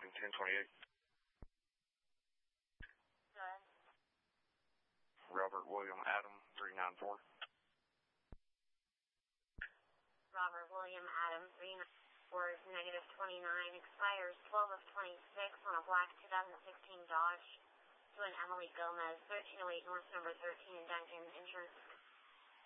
Lincoln 1028. Good. Robert William Adam 394. Robert William Adam 394, negative 29, expires 12 of 26 on a black 2016 Dodge to an Emily Gomez, 1308 North number 13 in Duncan, insurance